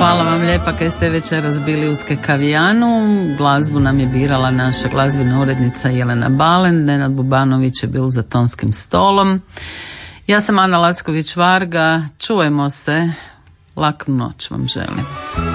Hvala vam lijepa kaj ste večeras bili uz Kekavijanu. Glazbu nam je birala naša glazbena urednica Jelena Balen. Nenad Bubanović je bil za tonskim stolom. Ja sam Ana Lacković Varga. Čujemo se. Laku noć vam želim.